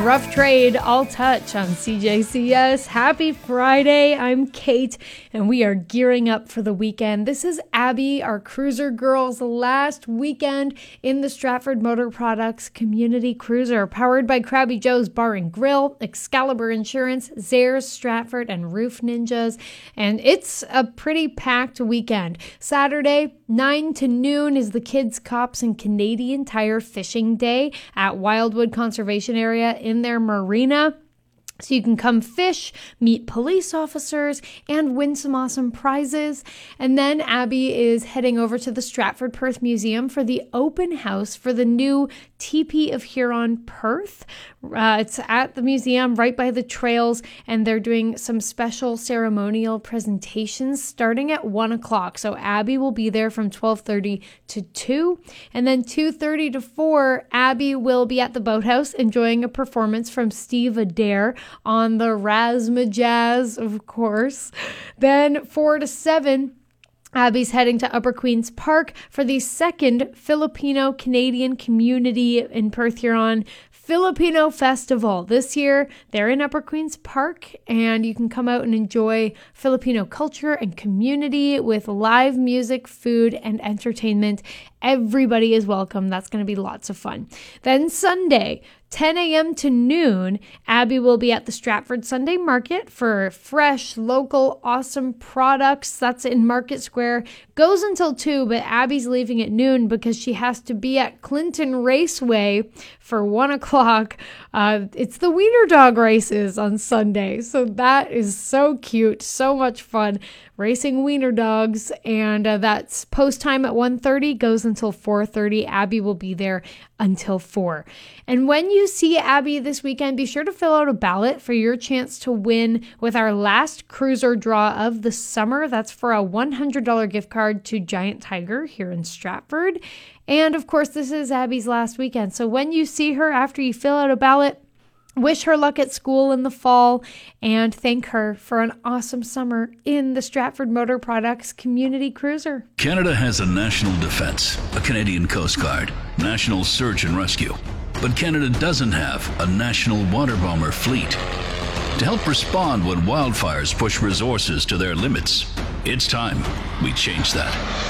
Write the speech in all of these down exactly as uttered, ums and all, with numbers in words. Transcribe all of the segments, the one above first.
Rough Trade, All Touch on C J C S. Happy Friday. I'm Kate, and we are gearing up for the weekend. This is Abby, our cruiser girl's last weekend in the Stratford Motor Products Community Cruiser, powered by Krabby Joe's Bar and Grill, Excalibur Insurance, Zares Stratford, and Roof Ninjas. And it's a pretty packed weekend. Saturday, nine to noon is the Kids, Cops, and Canadian Tire Fishing Day at Wildwood Conservation Area in their marina. So you can come fish, meet police officers, and win some awesome prizes. And then Abby is heading over to the Stratford Perth Museum for the open house for the new Teepee of Huron Perth. Uh, it's at the museum right by the trails, and they're doing some special ceremonial presentations starting at one o'clock. So Abby will be there from twelve thirty to two. And then two thirty to four, Abby will be at the boathouse enjoying a performance from Steve Adair on the Razzmajazz, of course. Then four to seven, Abby's heading to Upper Queen's Park for the second Filipino-Canadian Community in Perth Huron Filipino Festival. This year, they're in Upper Queen's Park, and you can come out and enjoy Filipino culture and community with live music, food, and entertainment. Everybody is welcome. That's going to be lots of fun. Then Sunday, ten a.m. to noon, Abby will be at the Stratford Sunday Market for fresh, local, awesome products. That's in Market Square. Goes until two, but Abby's leaving at noon because she has to be at Clinton Raceway for one o'clock. Uh, it's the Wiener Dog races on Sunday, so that is so cute, so much fun. Racing wiener dogs, and uh, that's post time at one thirty, goes until four thirty. Abby will be there until four. And when you see Abby this weekend, be sure to fill out a ballot for your chance to win with our last cruiser draw of the summer. That's for a one hundred dollars gift card to Giant Tiger here in Stratford. And of course, this is Abby's last weekend. So when you see her after you fill out a ballot, wish her luck at school in the fall and thank her for an awesome summer in the Stratford Motor Products Community Cruiser. Canada has a national defense, a Canadian Coast Guard, national search and rescue. But Canada doesn't have a national water bomber fleet. To help respond when wildfires push resources to their limits, it's time we change that.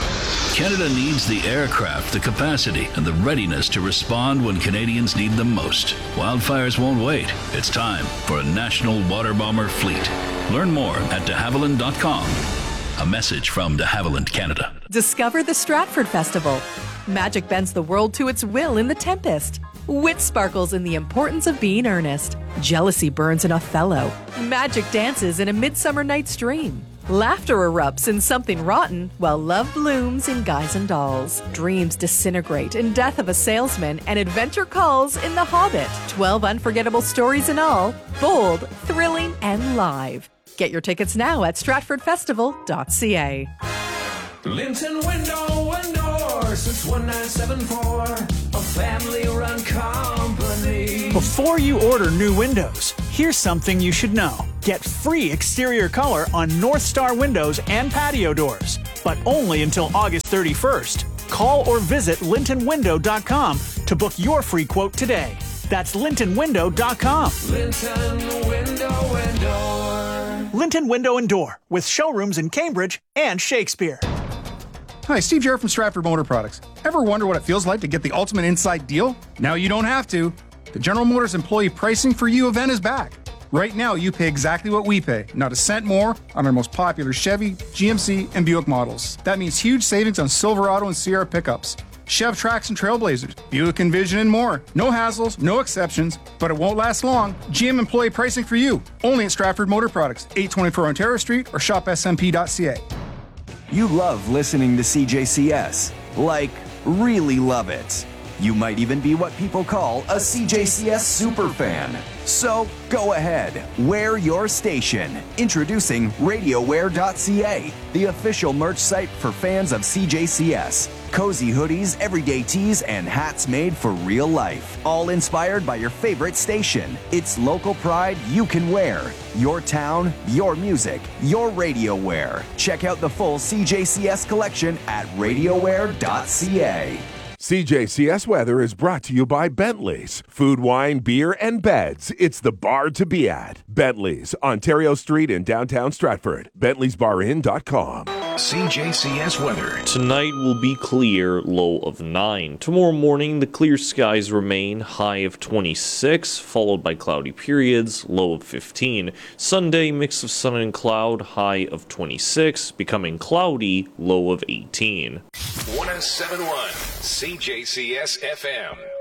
Canada needs the aircraft, the capacity, and the readiness to respond when Canadians need them most. Wildfires won't wait. It's time for a national water bomber fleet. Learn more at de havilland dot com. A message from de Havilland Canada. Discover the Stratford Festival. Magic bends the world to its will in The Tempest. Wit sparkles in the importance of being earnest. Jealousy burns in Othello. Magic dances in A Midsummer Night's Dream. Laughter erupts in Something Rotten, while love blooms in Guys and Dolls. Dreams disintegrate in Death of a Salesman, and adventure calls in The Hobbit. Twelve unforgettable stories in all, bold, thrilling, and live. Get your tickets now at stratford festival dot c a. Linton Window and Door since nineteen seventy-four, a family-run company. Before you order new windows, here's something you should know. Get free exterior color on North Star windows and patio doors, but only until August thirty-first. Call or visit linton window dot com to book your free quote today. That's linton window dot com. Linton Window and Door. Linton Window and Door, with showrooms in Cambridge and Shakespeare. Hi, Steve Jarrett from Stratford Motor Products. Ever wonder what it feels like to get the ultimate inside deal? Now you don't have to. The General Motors Employee Pricing for You event is back. Right now, you pay exactly what we pay, not a cent more, on our most popular Chevy, G M C, and Buick models. That means huge savings on Silverado and Sierra pickups, Chev Trax and Trailblazers, Buick Envision, and more. No hassles, no exceptions, but it won't last long. G M Employee Pricing for You, only at Stratford Motor Products, eight twenty-four Ontario Street, or shop s m p dot c a. You love listening to C J C S. Like, really love it. You might even be what people call a C J C S superfan. So, go ahead, wear your station. Introducing radio wear dot c a, the official merch site for fans of C J C S. Cozy hoodies, everyday tees, and hats made for real life. All inspired by your favorite station. It's local pride you can wear. Your town, your music, your radio wear. Check out the full C J C S collection at radio wear dot c a. C J C S weather is brought to you by Bentley's. Food, wine, beer, and beds. It's the bar to be at. Bentley's, Ontario Street in downtown Stratford. Bentley's Bar Inn dot com. C J C S weather. Tonight will be clear, low of nine. Tomorrow morning, the clear skies remain, high of twenty-six, followed by cloudy periods, low of fifteen. Sunday, mix of sun and cloud, high of twenty-six, becoming cloudy, low of eighteen. one oh seven point one C J C S F M.